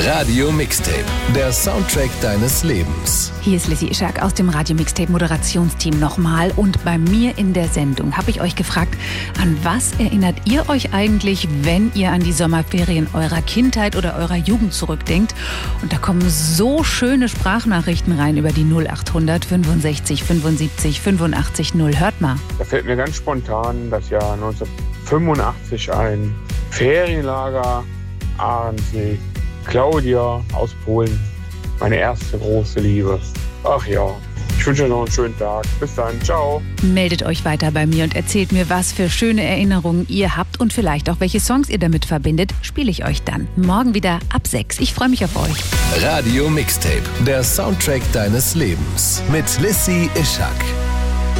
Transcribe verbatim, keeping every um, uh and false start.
Radio Mixtape, der Soundtrack deines Lebens. Hier ist Lissy Ischak aus dem Radio Mixtape Moderationsteam nochmal. Und bei mir in der Sendung habe ich euch gefragt, an was erinnert ihr euch eigentlich, wenn ihr an die Sommerferien eurer Kindheit oder eurer Jugend zurückdenkt? Und da kommen so schöne Sprachnachrichten rein über die null achthundert fünfundsechzig fünfundsiebzig fünfundachtzig null. Hört mal. Da fällt mir ganz spontan das Jahr neunzehnhundertfünfundachtzig ein. Ferienlager Ahrensee. Claudia aus Polen, meine erste große Liebe. Ach ja, ich wünsche euch noch einen schönen Tag. Bis dann, ciao. Meldet euch weiter bei mir und erzählt mir, was für schöne Erinnerungen ihr habt und vielleicht auch, welche Songs ihr damit verbindet, spiele ich euch dann. Morgen wieder ab sechs. Ich freue mich auf euch. Radio Mixtape, der Soundtrack deines Lebens mit Lissy Ischak.